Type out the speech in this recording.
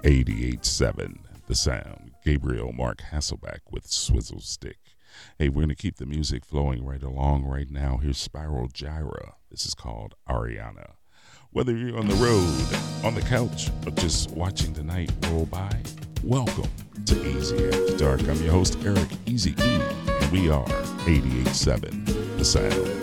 88.7 The Sound. Gabriel Mark Hasselback with Swizzle Stick. Hey, we're going to keep the music flowing right along right now. Here's Spiral Gyra. This is called Ariana. Whether you're on the road, on the couch, or just watching the night roll by, welcome to Easy After Dark. I'm your host, Eric Easy E, and we are 88.7 The Sound.